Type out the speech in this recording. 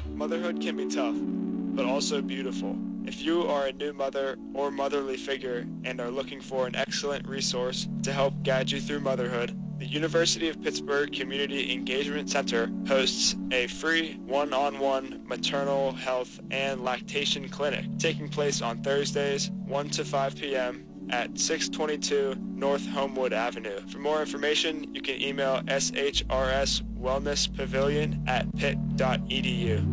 Motherhood can be tough, but also beautiful. If you are a new mother or motherly figure and are looking for an excellent resource to help guide you through motherhood, the University of Pittsburgh Community Engagement Center hosts a free one-on-one maternal health and lactation clinic taking place on Thursdays, 1 to 5 p.m. at 622 North Homewood Avenue. For more information, you can email shrswellnesspavilion@pitt.edu.